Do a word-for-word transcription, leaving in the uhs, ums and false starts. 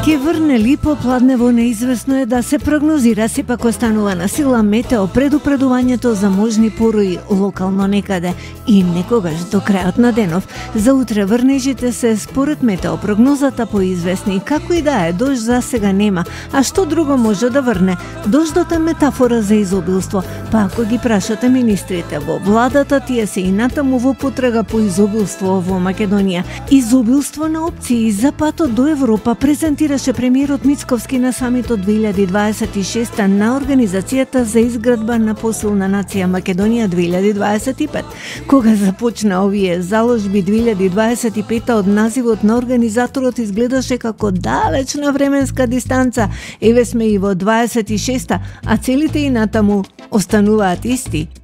Ке врне ли попладнево неизвестно е да се прогнозира, сепак останува на сила метео предупредувањето за можни поруи локално некаде и некогаш до крајот на денов. За утре врнежите се според метео прогнозата поизвестни, како и да е, дожд за сега нема, а што друго може да врне? Дождот е метафора за изобилство, па ако ги прашате министрите во владата, тие се и натаму во потрага по изобилство во Македонија. Изобилство на опции за патот до Европа презентираше премиерот Мицковски на самитот две илјади дваесет и шеста на Организацијата за изградба на посилна нација Македонија две илјади дваесет и пет. Кога започна овие заложби две илјади дваесет и пета, од називот на организаторот изгледаше како далечна временска дистанца. Еве сме и во дваесет и шеста, а целите и натаму остануваат исти.